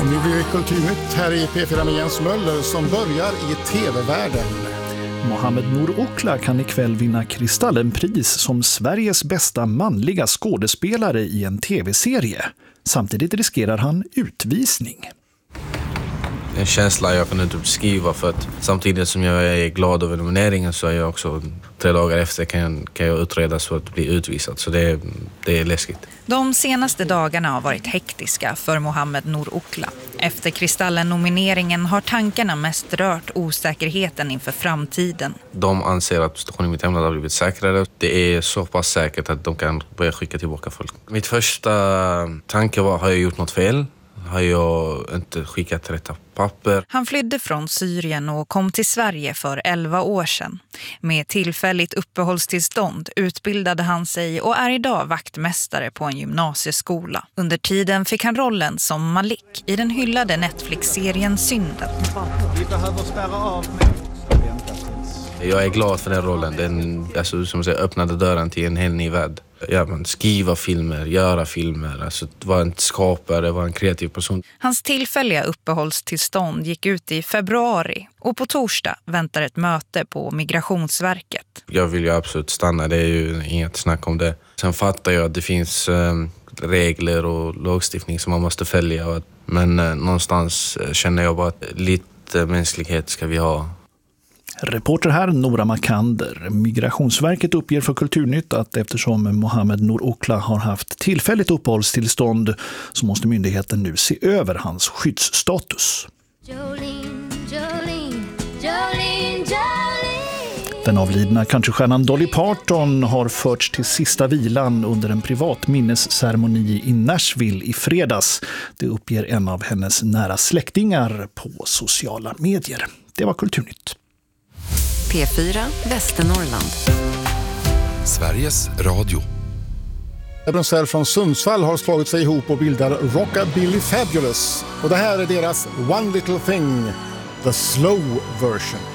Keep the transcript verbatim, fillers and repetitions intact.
Och nu blir det Kulturnytt här i P fyra med Jens Möller som börjar i tv-världen. Mohamed Nour Okhla kan ikväll vinna Kristallenpris som Sveriges bästa manliga skådespelare i en tv-serie. Samtidigt riskerar han utvisning. En känsla jag kan inte beskriva, för att samtidigt som jag är glad över nomineringen så är jag också tre dagar efter kan, kan jag utredas för att bli utvisad. Så det, det är läskigt. De senaste dagarna har varit hektiska för Mohamed Nour Okhla. Efter Kristallen-nomineringen har tankarna mest rört osäkerheten inför framtiden. De anser att situationen i mitt hemland har blivit säkrare. Det är så pass säkert att de kan börja skicka tillbaka folk. Mitt första tanke var, har jag gjort något fel? Har jag inte skickat rätta papper? Han flydde från Syrien och kom till Sverige för elva år sedan. Med tillfälligt uppehållstillstånd utbildade han sig och är idag vaktmästare på en gymnasieskola. Under tiden fick han rollen som Malik i den hyllade Netflix-serien Synden. Vi behöver spärra av. Jag är glad för den rollen. Den alltså, som säger, öppnade dörren till en hel ny värld. Ja, man skriva filmer, göra filmer, alltså vara en skapare, vara en kreativ person. Hans tillfälliga uppehållstillstånd gick ut i februari och på torsdag väntar ett möte på Migrationsverket. Jag vill ju absolut stanna, det är ju inget snack om det. Sen fattar jag att det finns eh, regler och lagstiftning som man måste följa. Men eh, någonstans känner jag bara att lite mänsklighet ska vi ha. Reporter här Nora Makander. Migrationsverket uppger för Kulturnytt att eftersom Mohamed Nour Okhla har haft tillfälligt uppehållstillstånd så måste myndigheten nu se över hans skyddsstatus. Jolene, Jolene, Jolene, Jolene. Den avlidna countrystjärnan Dolly Parton har förts till sista vilan under en privat minnesceremoni i Nashville i fredags. Det uppger en av hennes nära släktingar på sociala medier. Det var Kulturnytt. P fyra Västernorrland. Sveriges Radio. Brunzell från Sundsvall har slagit sig ihop och bildar Rockabilly Fabulous. Och det här är deras One Little Thing, the slow version.